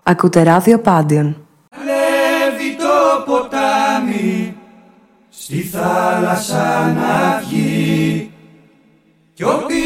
Ακούτε ράδιο Πάντιον. Λεύει το ποτάμι στη θάλασσα να βγει κι